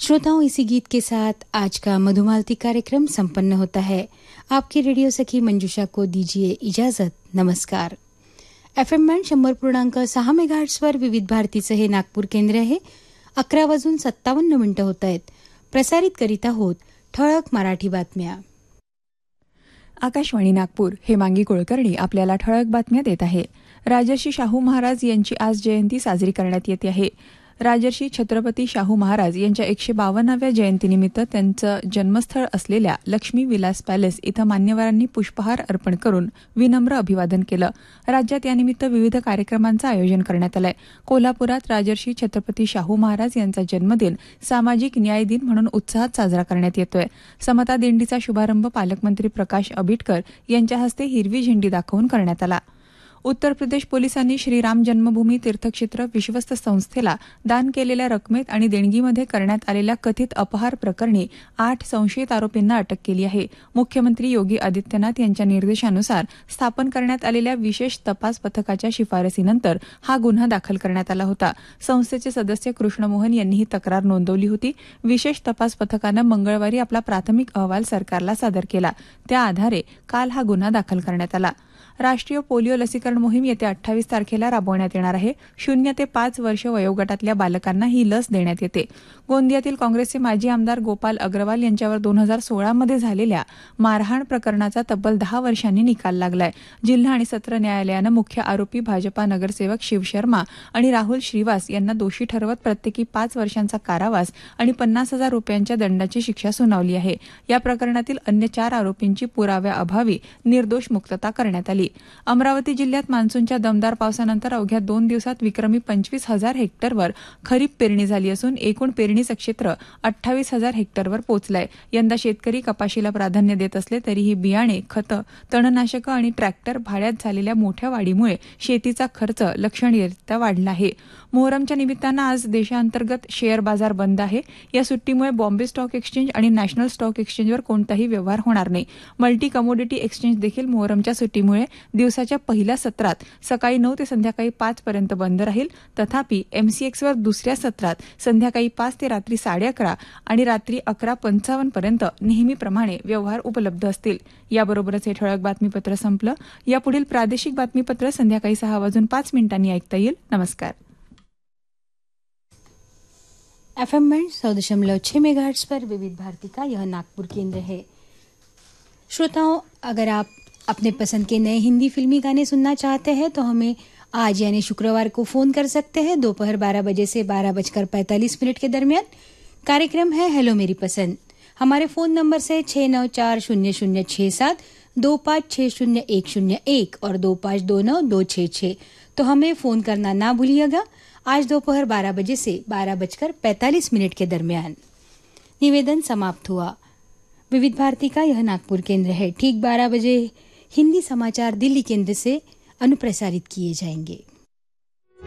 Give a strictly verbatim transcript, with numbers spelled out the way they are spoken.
श्रोताओं, इसी गीत के साथ आज का मधुमालती कार्यक्रम संपन्न होता है। आपकी रेडिओ सखी मंजुषा को दीजिए इजाजत। नमस्कार। एफ एम बँड शंभर पूर्णांक सहा मेगाहर्ट्झवर विविध भारतीचं हे नागपूर केंद्र आहे. अकरा वाजून सत्तावन्न मिनिटं होत आहेत. प्रसारित करीत आहोत ठळक मराठी बातम्या. आकाशवाणी नागपूर. हेमांगी कुलकर्णी आपल्याला ठळक बातम्या देत आहे. राजर्षी शाहू महाराज यांची आज जयंती साजरी करण्यात येते आहे. राजर्षी छत्रपती शाहू महाराज यांच्या एकशे बावन्नाव्या जयंतीनिमित्त त्यांचं जन्मस्थळ असलेल्या लक्ष्मी विलास पॅलेस इथं मान्यवरांनी पुष्पहार अर्पण करून विनम्र अभिवादन केलं. राज्यात यानिमित्त विविध कार्यक्रमांचं आयोजन करण्यात आलंय. कोल्हापुरात राजर्षी छत्रपती शाहू महाराज यांचा जन्मदिन सामाजिक न्याय दिन म्हणून उत्साहात साजरा करण्यात येतोय. समता दिंडीचा शुभारंभ पालकमंत्री प्रकाश आंबेडकर यांच्या हस्ते हिरवी झेंडी दाखवून करण्यात आला. उत्तर प्रदेश पोलिसांनी श्रीराम जन्मभूमी तीर्थक्षेत्र विश्वस्त संस्थेला दान केलेल्या रकमेत आणि देणगीमध्ये करण्यात आलेल्या कथित अपहार प्रकरणी आठ संशयित आरोपींना अटक केली आहे. मुख्यमंत्री योगी आदित्यनाथ यांच्या निर्देशानुसार स्थापन करण्यात आलेल्या विशेष तपास पथकाच्या शिफारसीनंतर हा गुन्हा दाखल करण्यात आला होता. संस्थेचे सदस्य कृष्णमोहन यांनी ही तक्रार नोंदवली होती. विशेष तपास पथकानं मंगळवारी आपला प्राथमिक अहवाल सरकारला सादर केला. त्या आधारे काल हा गुन्हा दाखल करण्यात आला. राष्ट्रीय पोलिओ लसीकरण मोहीम येत्या अठ्ठावीस तारखेला राबवण्यात येणार आहे. शून्य ते पाच वर्ष वयोगटातल्या बालकांना ही लस देण्यात येते. गोंदियातील काँग्रेसचे माजी आमदार गोपाल अग्रवाल यांच्यावर दोन हजार सोळामध्ये झालेल्या मारहाण प्रकरणाचा तब्बल दहा वर्षांनी निकाल लागलाय. जिल्हा आणि सत्र न्यायालयानं मुख्य आरोपी भाजपा नगरसेवक शिव शर्मा आणि राहुल श्रीवास यांना दोषी ठरवत प्रत्येकी पाच वर्षांचा कारावास आणि पन्नास हजार रुपयांच्या दंडाची शिक्षा सुनावली आहे. या प्रकरणातील अन्य चार आरोपींची पुराव्याअभावी निर्दोष मुक्तता करण्यात आली. अमरावती जिल्ह्यात मान्सूनच्या दमदार पावसानंतर अवघ्या दोन दिवसात विक्रमी पंचवीस हजार हेक्टरवर खरीप पेरणी झाली असून एकूण पेरणीचं क्षेत्र अठ्ठावीस हजार हेक्टरवर पोहोचलंय. यंदा शेतकरी कपाशीला प्राधान्य देत असले तरीही बियाणे, खतं, तणनाशकं आणि ट्रॅक्टर भाड्यात झालेल्या मोठ्या वाढीमुळे शेतीचा खर्च लक्षणीयरित्या वाढला आहे. मोहरमच्या निमित्तानं आज देशांतर्गत शेअर बाजार बंद आहे. या सुट्टीमुळे बॉम्बे स्टॉक एक्सचेंज आणि नॅशनल स्टॉक एक्सचेंजवर कोणताही व्यवहार होणार नाही. मल्टी कमोडिटी एक्सचेंज देखील मोहरमच्या सुट्टीमुळे दिवसाच्या पहिल्या सत्रात सकाळी नऊ ते संध्याकाळी पाच पर्यंत बंद राहील. तथापि एमसीएक्सवर दुसऱ्या सत्रात संध्याकाळी पाच ते रात्री साडे अकरा आणि रात्री अकरा पंचावन्न पर्यंत नेहमीप्रमाणे व्यवहार उपलब्ध असतील. याबरोबरच हे ठळक बातमीपत्र संपलं. यापुढील प्रादेशिक बातमीपत्र संध्याकाळी सहा वाजून पाच मिनिटांनी ऐकता येईल. नमस्कार. एफ एम बैंड सौ दशमलव छह मेगाहर्ट्ज पर विविध भारती का यह नागपुर केंद्र है. श्रोताओं, अगर आप अपने पसंद के नए हिंदी फिल्मी गाने सुनना चाहते हैं तो हमें आज यानी शुक्रवार को फोन कर सकते हैं दोपहर बारह बजे से बारह बजकर पैंतालीस मिनट के दरमियान. कार्यक्रम है हेलो मेरी पसंद. हमारे फोन नंबर से छः नौ चार शून्य शून्य छः सात दो पाँच छः शून्य एक शून्य एक और दो पाँच दो नौ दो छः छः. तो हमें फोन करना ना भूलिएगा. आज दोपहर बारह बजे से बारह बजकर पैंतालीस मिनट के दरमियान. निवेदन समाप्त हुआ. विविध भारती का यह नागपुर केंद्र है. ठीक बारह बजे हिंदी समाचार दिल्ली केंद्र से अनुप्रसारित किए जाएंगे.